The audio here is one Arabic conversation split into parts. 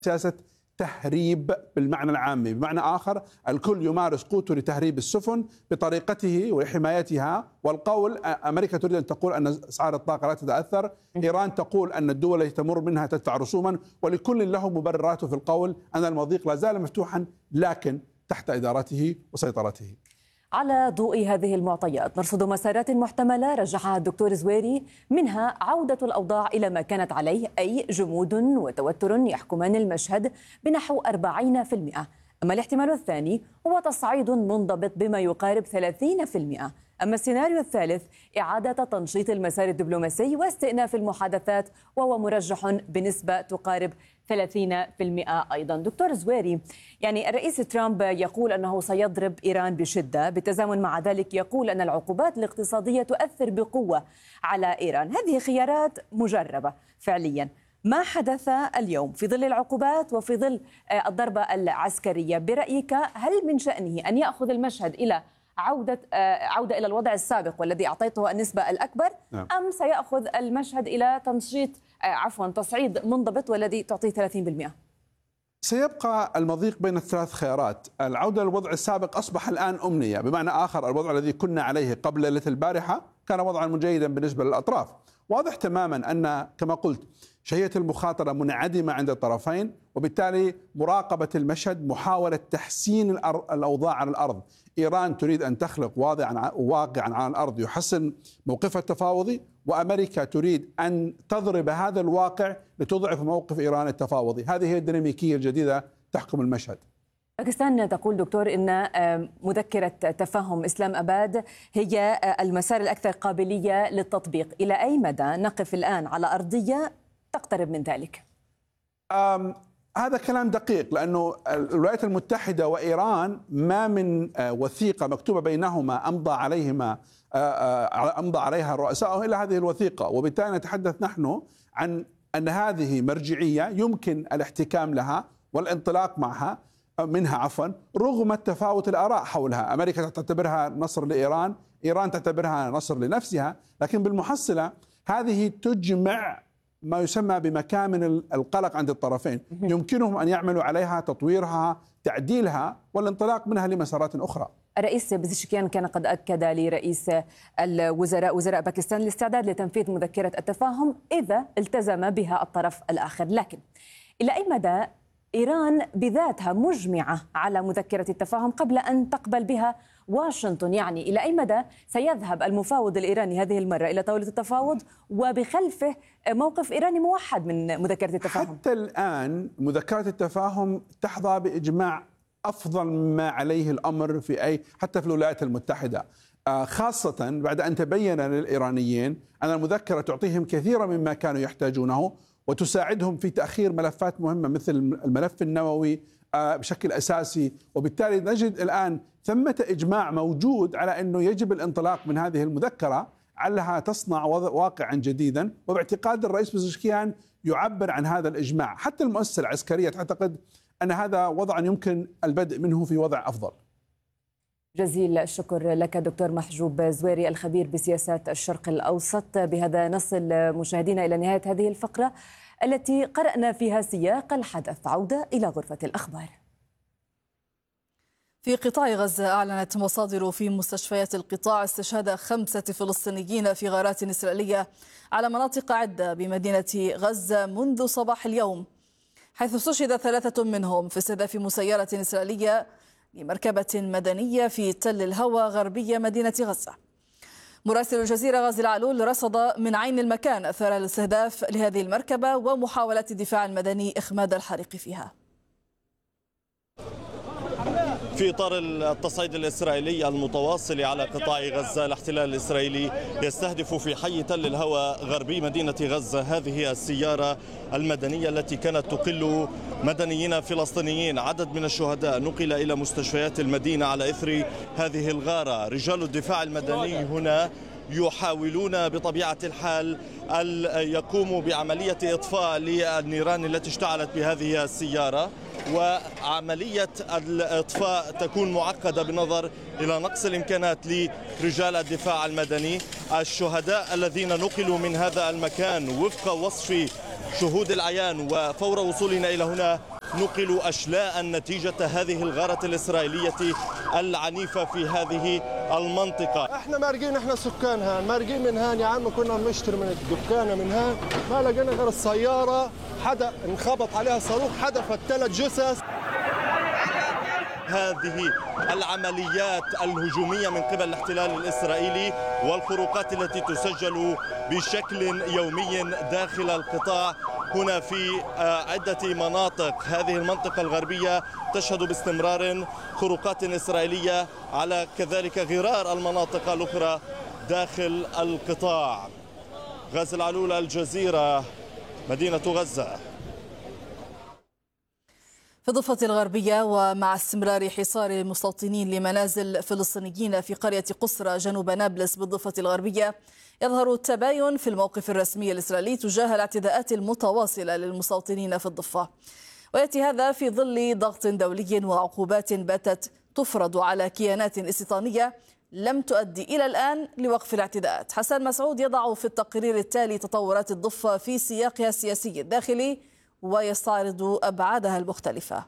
سياسة تهريب بالمعنى العامي، بمعنى آخر الكل يمارس قوته لتهريب السفن بطريقته وحمايتها، والقول أمريكا تريد أن تقول أن أسعار الطاقة لا تتأثر، إيران تقول أن الدول التي تمر منها تدفع رسوما، ولكل له مبرراته في القول أن المضيق لا زال مفتوحا لكن تحت إدارته وسيطرته. على ضوء هذه المعطيات نرصد مسارات محتملة رجحها الدكتور زويري، منها عودة الأوضاع إلى ما كانت عليه، أي جمود وتوتر يحكمان المشهد بنحو 40%. أما الاحتمال الثاني هو تصعيد منضبط بما يقارب 30%. أما السيناريو الثالث إعادة تنشيط المسار الدبلوماسي واستئناف المحادثات، وهو مرجح بنسبة تقارب 30% أيضا. دكتور زويري، يعني الرئيس ترامب يقول أنه سيضرب إيران بشدة، بالتزامن مع ذلك يقول أن العقوبات الاقتصادية تؤثر بقوة على إيران. هذه خيارات مجربة فعليا. ما حدث اليوم في ظل العقوبات وفي ظل الضربة العسكرية، برأيك هل من شأنه أن يأخذ المشهد إلى عودة إلى الوضع السابق والذي أعطيته النسبة الأكبر، أم سيأخذ المشهد إلى تصعيد منضبط والذي تعطيه 30%؟ سيبقى المضيق بين الثلاث خيارات. العودة للوضع السابق أصبح الآن أمنية، بمعنى آخر الوضع الذي كنا عليه قبل ليلة البارحة كان وضعا جيدا بالنسبة للأطراف. واضح تماما أن كما قلت شهية المخاطرة منعدمة عند الطرفين، وبالتالي مراقبة المشهد، محاولة تحسين الأوضاع على الأرض. إيران تريد أن تخلق واقعا على الأرض يحسن موقفها التفاوضي، وأمريكا تريد أن تضرب هذا الواقع لتضعف موقف إيران التفاوضي. هذه هي الديناميكية الجديدة تحكم المشهد. باكستان تقول دكتور إن مذكرة تفاهم إسلام أباد هي المسار الأكثر قابلية للتطبيق. إلى أي مدى نقف الآن على أرضية تقترب من ذلك؟ هذا كلام دقيق، لأنه الولايات المتحدة وإيران ما من وثيقة مكتوبة بينهما أمضى عليها رؤسائهم إلا هذه الوثيقة، وبالتالي نتحدث نحن عن أن هذه مرجعية يمكن الاحتكام لها والانطلاق منها رغم التفاوت الآراء حولها. أمريكا تعتبرها نصر لإيران، إيران تعتبرها نصر لنفسها، لكن بالمحصلة هذه تجمع ما يسمى بمكامن القلق عند الطرفين، يمكنهم أن يعملوا عليها، تطويرها، تعديلها، والانطلاق منها لمسارات أخرى. الرئيس بزشكيان كان قد أكد لرئيس وزراء باكستان الاستعداد لتنفيذ مذكرة التفاهم إذا التزم بها الطرف الآخر، لكن إلى أي مدى إيران بذاتها مجمعة على مذكرة التفاهم قبل أن تقبل بها واشنطن؟ يعني إلى أي مدى سيذهب المفاوض الإيراني هذه المرة إلى طاولة التفاوض وبخلفه موقف إيراني موحد من مذكرة التفاهم؟ حتى الآن مذكرة التفاهم تحظى بإجماع أفضل مما عليه الأمر حتى في الولايات المتحدة، خاصة بعد أن تبين للإيرانيين أن المذكرة تعطيهم كثيرا مما كانوا يحتاجونه وتساعدهم في تأخير ملفات مهمة مثل الملف النووي بشكل أساسي. وبالتالي نجد الآن ثمة إجماع موجود على أنه يجب الانطلاق من هذه المذكرة علها تصنع واقعا جديدا، وباعتقاد الرئيس بزشكيان يعبر عن هذا الإجماع. حتى المؤسسة العسكرية تعتقد أن هذا وضع يمكن البدء منه في وضع أفضل. جزيل الشكر لك دكتور محجوب زويري، الخبير بسياسات الشرق الأوسط. بهذا نصل مشاهدينا إلى نهاية هذه الفقرة التي قرأنا فيها سياق الحدث. عودة إلى غرفة الأخبار. في قطاع غزة أعلنت مصادر في مستشفيات القطاع استشهاد 5 فلسطينيين في غارات إسرائيلية على مناطق عدة بمدينة غزة منذ صباح اليوم، حيث استشهد 3 منهم في استهداف مسيرة إسرائيلية لمركبة مدنية في تل الهوى غربية مدينة غزة. مراسل الجزيرة غازي العلول رصد من عين المكان أثار الاستهداف لهذه المركبة ومحاولات الدفاع المدني إخماد الحريق فيها. في إطار التصعيد الإسرائيلي المتواصل على قطاع غزة، الاحتلال الإسرائيلي يستهدف في حي تل الهوى غربي مدينة غزة هذه السيارة المدنية التي كانت تقل مدنيين فلسطينيين. عدد من الشهداء نقل إلى مستشفيات المدينة على إثر هذه الغارة. رجال الدفاع المدني هنا يحاولون بطبيعة الحال أن يقوموا بعملية إطفاء للنيران التي اشتعلت بهذه السيارة، وعملية الإطفاء تكون معقدة بالنظر إلى نقص الإمكانات لرجال الدفاع المدني. الشهداء الذين نقلوا من هذا المكان وفق وصف شهود العيان وفور وصولنا إلى هنا نقلوا أشلاء نتيجة هذه الغارة الإسرائيلية العنيفة في هذه المنطقة. احنا مارقين، احنا سكان هان مارقين من هان يا عم، كنا بنشتري من الدكانة من هان، ما لقينا غير السيارة حدا انخبط عليها صاروخ حدفت 3 جثث. هذه العمليات الهجومية من قبل الاحتلال الإسرائيلي والخروقات التي تسجل بشكل يومي داخل القطاع هنا في عدة مناطق. هذه المنطقة الغربية تشهد باستمرار خروقات إسرائيلية على كذلك غرار المناطق الأخرى داخل القطاع. غازي العلول، الجزيرة، مدينة غزة. في الضفة الغربية، ومع استمرار حصار المستوطنين لمنازل فلسطينيين في قرية قصرى جنوب نابلس بالضفة الغربية، يظهر التباين في الموقف الرسمي الإسرائيلي تجاه الاعتداءات المتواصلة للمستوطنين في الضفة، ويأتي هذا في ظل ضغط دولي وعقوبات باتت تفرض على كيانات استيطانية لم تؤدي إلى الآن لوقف الاعتداءات. حسن مسعود يضع في التقرير التالي تطورات الضفة في سياقها السياسي الداخلي ويستعرض أبعادها المختلفة.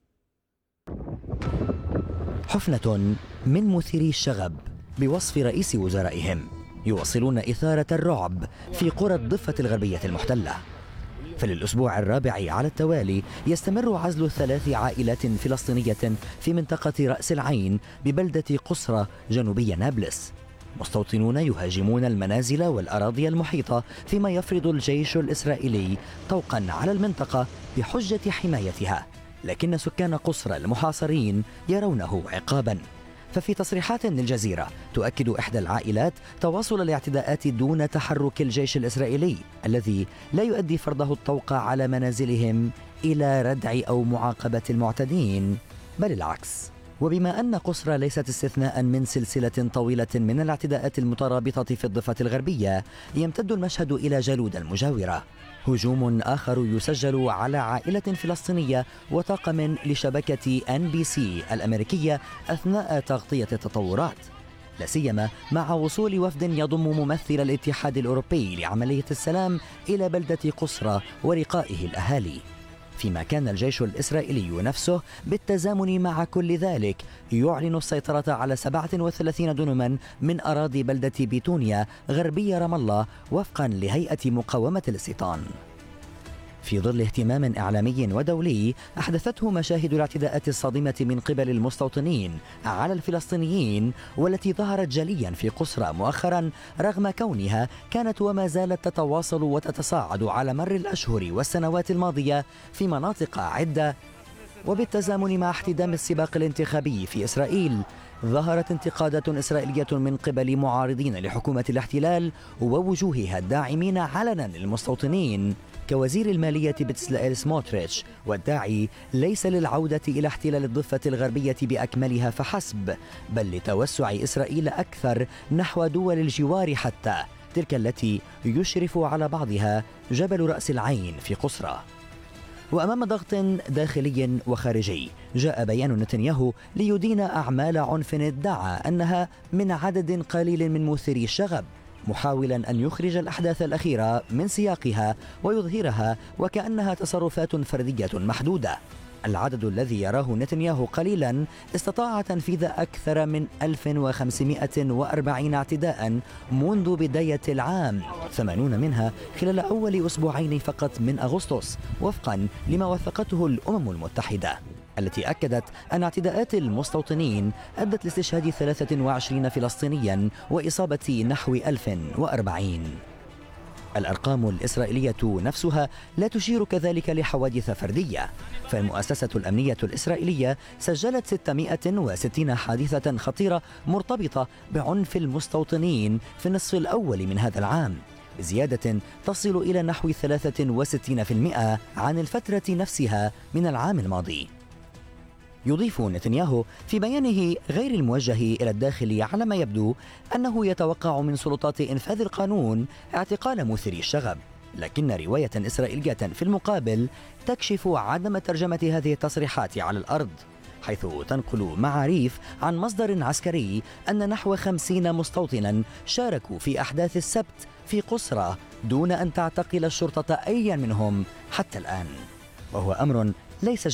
حفنة من مثيري الشغب بوصف رئيس وزرائهم يواصلون إثارة الرعب في قرى الضفة الغربية المحتلة. فللأسبوع الرابع على التوالي يستمر عزل 3 عائلات فلسطينية في منطقة رأس العين ببلدة قصرى جنوبي نابلس. مستوطنون يهاجمون المنازل والأراضي المحيطة، فيما يفرض الجيش الإسرائيلي طوقا على المنطقة بحجة حمايتها، لكن سكان قصرى المحاصرين يرونه عقابا. ففي تصريحات للجزيرة تؤكد إحدى العائلات تواصل الاعتداءات دون تحرك الجيش الإسرائيلي الذي لا يؤدي فرضه الطوق على منازلهم إلى ردع أو معاقبة المعتدين، بل العكس. وبما أن قصرى ليست استثناء من سلسلة طويلة من الاعتداءات المترابطة في الضفة الغربية، يمتد المشهد إلى جلود المجاورة. هجوم آخر يسجل على عائلة فلسطينية وطاقم لشبكة NBC الأمريكية أثناء تغطية التطورات، لا سيما مع وصول وفد يضم ممثل الاتحاد الأوروبي لعملية السلام إلى بلدة قصرى ولقائه الأهالي. فيما كان الجيش الإسرائيلي نفسه بالتزامن مع كل ذلك يعلن السيطرة على 37 دنما من أراضي بلدة بيتونيا غربي رام الله وفقا لهيئة مقاومة الاستيطان. في ظل اهتمام إعلامي ودولي أحدثته مشاهد الاعتداءات الصادمة من قبل المستوطنين على الفلسطينيين، والتي ظهرت جليا في قصرى مؤخرا رغم كونها كانت وما زالت تتواصل وتتصاعد على مر الأشهر والسنوات الماضية في مناطق عدة. وبالتزامن مع احتدام السباق الانتخابي في إسرائيل، ظهرت انتقادات إسرائيلية من قبل معارضين لحكومة الاحتلال ووجوهها الداعمين علنا للمستوطنين كوزير المالية بتسلائيل سموتريتش، والداعي ليس للعودة إلى احتلال الضفة الغربية بأكملها فحسب، بل لتوسع إسرائيل أكثر نحو دول الجوار، حتى تلك التي يشرف على بعضها جبل رأس العين في قصرى. وأمام ضغط داخلي وخارجي، جاء بيان نتنياهو ليدين أعمال عنف ادعى أنها من عدد قليل من مثيري الشغب، محاولا أن يخرج الأحداث الأخيرة من سياقها ويظهرها وكأنها تصرفات فردية محدودة. العدد الذي يراه نتنياهو قليلا استطاع تنفيذ أكثر من 1540 اعتداء منذ بداية العام، 80 منها خلال أول أسبوعين فقط من أغسطس، وفقا لما وثقته الأمم المتحدة، التي أكدت أن اعتداءات المستوطنين أدت لاستشهاد 23 فلسطينيا وإصابة نحو 1040. الأرقام الإسرائيلية نفسها لا تشير كذلك لحوادث فردية، فالمؤسسة الأمنية الإسرائيلية سجلت 660 حادثة خطيرة مرتبطة بعنف المستوطنين في النصف الأول من هذا العام، بزيادة تصل إلى نحو 63% عن الفترة نفسها من العام الماضي. يضيف نتنياهو في بيانه غير الموجه إلى الداخل على ما يبدو أنه يتوقع من سلطات إنفاذ القانون اعتقال مثيري الشغب، لكن رواية إسرائيلية في المقابل تكشف عدم ترجمة هذه التصريحات على الأرض، حيث تنقل معاريف عن مصدر عسكري أن نحو 50 مستوطنا شاركوا في أحداث السبت في قصرى دون أن تعتقل الشرطة أي منهم حتى الآن، وهو أمر ليس